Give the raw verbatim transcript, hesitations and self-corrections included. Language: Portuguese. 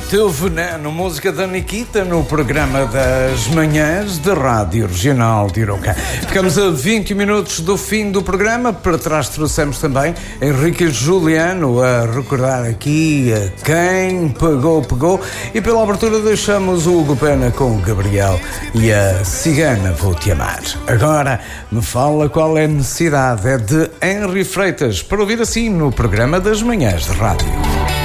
Teu Veneno, música da Nikita no programa das manhãs da Rádio Regional de Iroca. Ficamos a vinte minutos do fim do programa. Para trás trouxemos também Henrique e Juliano a recordar aqui a quem pegou, pegou. E pela abertura deixamos o Hugo Pena com o Gabriel e a Cigana Vou-Te Amar. Agora me fala qual é a necessidade. É de Henri Freitas, para ouvir assim no programa das manhãs de rádio.